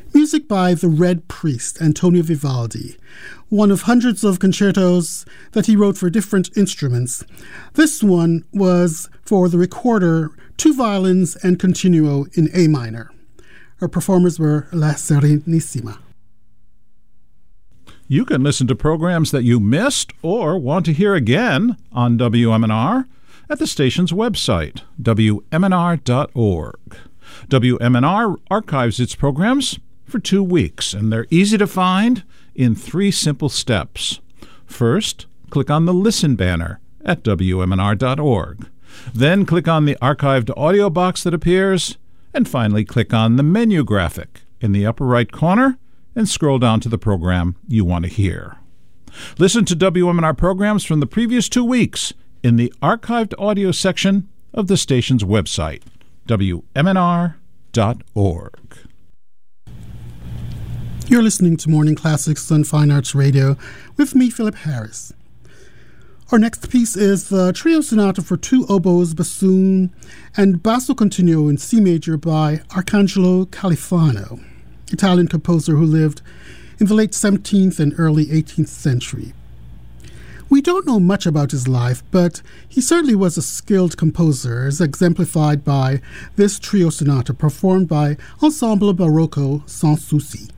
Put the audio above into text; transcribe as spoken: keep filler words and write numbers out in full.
Music by the Red Priest, Antonio Vivaldi, one of hundreds of concertos that he wrote for different instruments. This one was for the recorder, two violins and continuo in A minor. Our performers were La Serenissima. You can listen to programs that you missed or want to hear again on W M N R at the station's website, W M N R dot org. W M N R archives its programs for two weeks, and they're easy to find in three simple steps. First, click on the Listen banner at W M N R dot org. Then click on the archived audio box that appears, and finally click on the menu graphic in the upper right corner and scroll down to the program you want to hear. Listen to W M N R programs from the previous two weeks in the archived audio section of the station's website, W M N R dot org. You're listening to Morning Classics on Fine Arts Radio with me, Philip Harris. Our next piece is the Trio Sonata for two oboes, bassoon, and basso continuo in C major by Arcangelo Califano, Italian composer who lived in the late seventeenth and early eighteenth century. We don't know much about his life, but he certainly was a skilled composer, as exemplified by this trio sonata performed by Ensemble Barocco Sans Souci.